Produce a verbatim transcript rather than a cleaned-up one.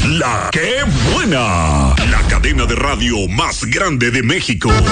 La que buena. La cadena de radio más grande de México.